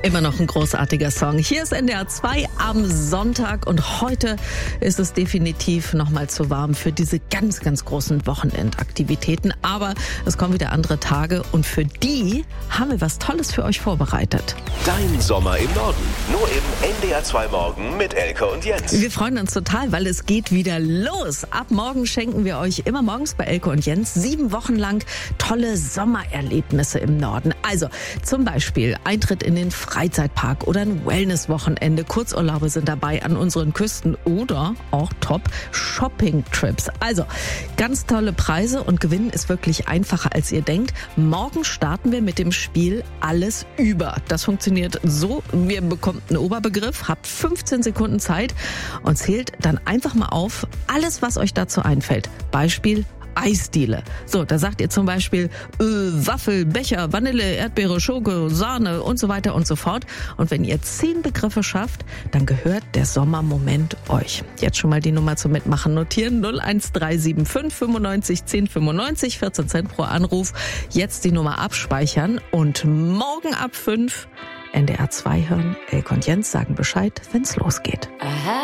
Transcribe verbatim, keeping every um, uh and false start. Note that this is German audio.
Immer noch ein großartiger Song. Hier ist N D R zwei am Sonntag und heute ist es definitiv noch mal zu warm für diese ganz, ganz großen Wochenendaktivitäten. Aber es kommen wieder andere Tage und für die haben wir was Tolles für euch vorbereitet. Dein Sommer im Norden. Nur im N D R zwei Morgen mit Elke und Jens. Wir freuen uns total, weil es geht wieder los. Ab morgen schenken wir euch immer morgens bei Elke und Jens sieben Wochen lang tolle Sommererlebnisse im Norden. Also zum Beispiel Eintritt in den Freizeitpark oder ein Wellness-Wochenende. Kurzurlaube sind dabei an unseren Küsten oder auch top Shopping-Trips. Also ganz tolle Preise und Gewinnen ist wirklich einfacher, als ihr denkt. Morgen starten wir mit dem Spiel Alles über. Das funktioniert so, ihr bekommt einen Oberbegriff, habt fünfzehn Sekunden Zeit und zählt dann einfach mal auf alles, was euch dazu einfällt. Beispiel Eisdiele. So, da sagt ihr zum Beispiel äh, Waffel, Becher, Vanille, Erdbeere, Schoko, Sahne und so weiter und so fort. Und wenn ihr zehn Begriffe schafft, dann gehört der Sommermoment euch. Jetzt schon mal die Nummer zum Mitmachen notieren. null eins drei sieben fünf fünfundneunzig zehn fünfundneunzig, vierzehn Cent pro Anruf. Jetzt die Nummer abspeichern und morgen ab fünf N D R zwei hören. Elke und Jens sagen Bescheid, wenn's losgeht. Aha.